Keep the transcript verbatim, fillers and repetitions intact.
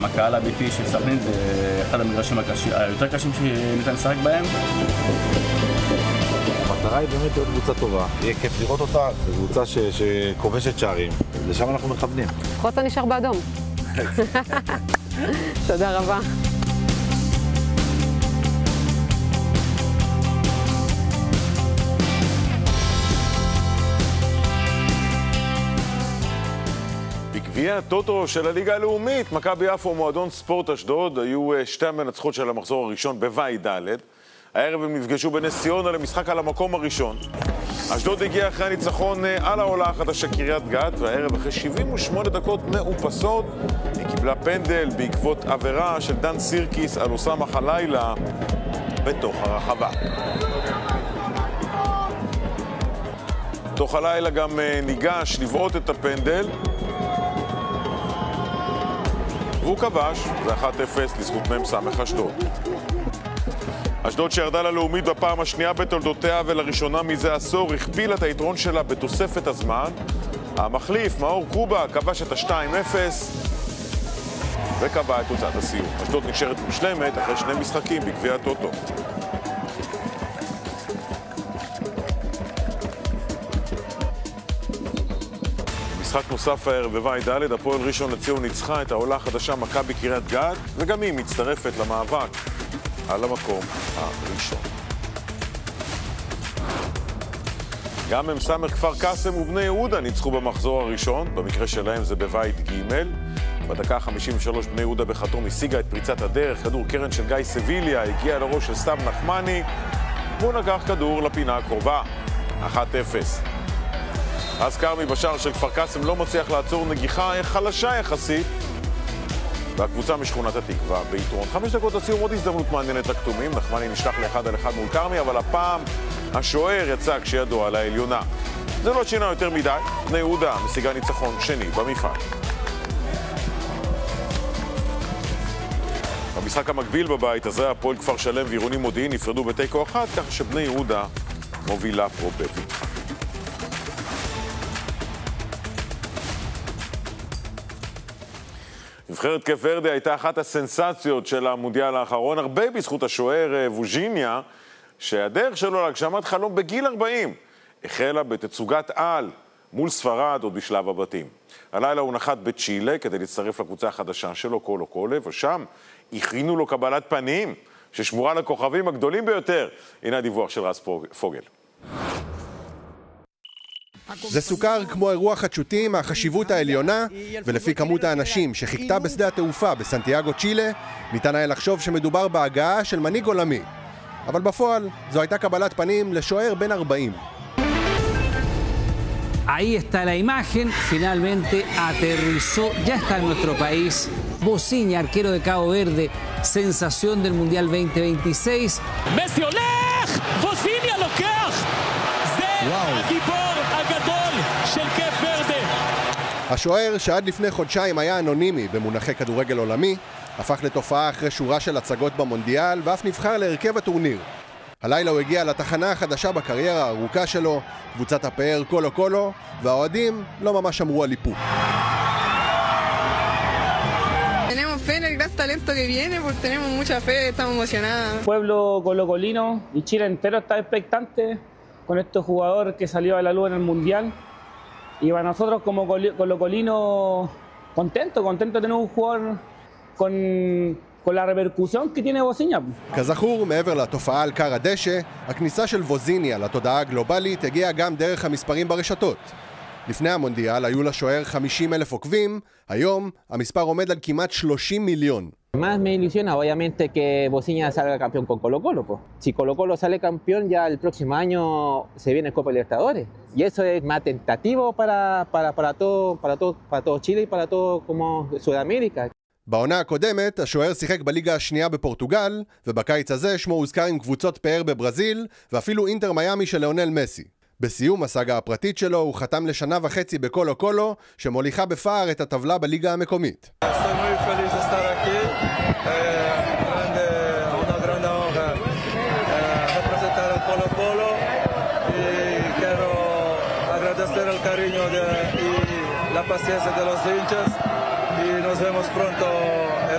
הקהל הביתי של סכנין זה אחד המגרשים היותר קשים שניתן לשחק בהם. המטרה היא באמת להיות קבוצה טובה, יהיה כיף לראות אותה, זו קבוצה שכובשת שערים, לשם אנחנו מכוונים. לפחות אתה נשאר באדום. תודה רבה. בגביע הטוטו של הליגה הלאומית, מכבי יפו ומועדון ספורט אשדוד היו שתי המנצחות של המחזור הראשון בבית ד'. הערב הם נפגשו בנס ציונה למשחק על המקום הראשון. אשדוד הגיע אחרי הניצחון על העולה החדשה קריית גת, והערב אחרי שבעים ושמונה דקות מאופסות היא קיבלה פנדל בעקבות עבירה של דן סירקיס על אוסאמה חלילה בתוך הרחבה. תוך הלילה גם ניגש לבעוט את הפנדל והוא כבש, זה אחת אפס לזכות מ"ס אשדוד. אשדוד שירדה ללאומית בפעם השנייה בתולדותיה ולראשונה מזה עשור הכפילה את היתרון שלה בתוספת הזמן. המחליף, מאור קובה, כבש את ה-שתיים אפס וקבע את תוצאת הסיום. אשדוד נשארת מושלמת אחרי שני משחקים בגביע הטוטו. משחק נוסף הערב בבית ד', הפועל ראשון לציון ניצחה את העולה החדשה מכבי קריית גת, וגם היא מצטרפת למאבק על המקום הראשון. גם מ"ס כפר קאסם ובני יהודה ניצחו במחזור הראשון, במקרה שלהם זה בבית ג'. בדקה חמישים ושלוש בני יהודה בחתום השיגה את פריצת הדרך, כדור קרן של גיא סביליה הגיע לראש של סתיו נחמני, והוא נגח כדור לפינה הקרובה, אחת אפס. אז קרמי בשער של כפר קאסם לא מצליח לעצור נגיחה חלשה יחסית, והקבוצה משכונת התקווה ביתרון. חמש דקות לסיום עוד הזדמנות מעניינת לכתומים, נחמני נשלח לאחד על אחד מול קרמי, אבל הפעם השוער יצא כשידו על העליונה. זה לא שינה יותר מדי, בני יהודה משיגה ניצחון שני במפעל. במשחק המקביל בבית הזה, הפועל כפר שלם ועירוני מודיעין נפרדו בתיקו אחת, כך שבני יהודה מובילה פה בבטחה. נבחרת קייפ ורדה הייתה אחת הסנסציות של המונדיאל האחרון, הרבה בזכות השוער ווז'יניה, שהדרך שלו להגשמת חלום בגיל ארבעים החלה בתצוגת על מול ספרד עוד בשלב הבתים. הלילה הוא נחת בצ'ילה כדי להצטרף לקבוצה החדשה שלו, קולו קולה, ושם הכינו לו קבלת פנים ששמורה לכוכבים הגדולים ביותר. הנה הדיווח של רז פוגל. זה סוכר כמו אירוע חדשותי מהחשיבות העליונה, ולפי כמות האנשים שחיכתה בשדה התעופה בסנטיאגו צ'ילה, ניתן היה לחשוב שמדובר בהגעה של מנהיג עולמי. אבל בפועל זו הייתה קבלת פנים לשוער בן ארבעים. Ahí está la imagen, finalmente aterrizó, ya está en nuestro país. Vozinha, arquero de Cabo Verde, sensación del Mundial veinte veintiséis. מסי הולך! Vozinha לוקח! זה הגיבור הגדול של קייפ ורדה. השוער שעד לפני חודשיים היה אנונימי במונחי כדורגל עולמי, הפך לתופעה אחרי שורה של הצגות במונדיאל ואף נבחר להרכב הטורניר. הלילה הוא הגיע לתחנה החדשה בקריירה הארוכה שלו, קבוצת הפאר קולו קולו, והאוהדים לא ממש אמרו על איפוק. Tenemos fe en el gran talento que viene, porque tenemos mucha fe, estamos emocionados. El pueblo colocolino y Chile entero está expectante con este jugador que salió a la luz en el Mundial. Y para nosotros como colocolinos, contento, contento de tener un jugador con... con la repercusión que tiene Vozinha. כזכור, מעבר לתופעה על קר הדשא, הכניסה של ווזיניה לתודעה הגלובלית הגיעה גם דרך המספרים ברשתות. לפני המונדיאל היו לשוער חמישים אלף עוקבים, היום המספר עומד על כמעט שלושים מיליון. Más me ilusiona obviamente que Vozinha salga campeón con Colo Colo. Po. Si Colo Colo sale campeón, ya el próximo año se viene Copa Libertadores. Y eso es más tentativo para, para, para, todo, para, todo, para todo Chile y para todo como Sudamérica. בעונה הקודמת, השוער שיחק בליגה השנייה בפורטוגל, ובקיץ הזה שמו הוזכר עם קבוצות פאר בברזיל, ואפילו אינטר מיאמי של ליאונל מסי. בסיום הסאגה הפרטית שלו, הוא חתם לשנה וחצי בקולו קולו, שמוליכה בפער את הטבלה בליגה המקומית. la paciencia de los hinchas y nos vemos pronto